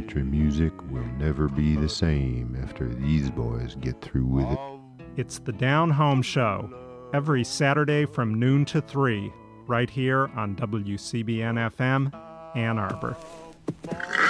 country music will never be the same after these boys get through with it. It's the Down Home Show, every Saturday from noon to 3, right here on WCBN-FM, Ann Arbor.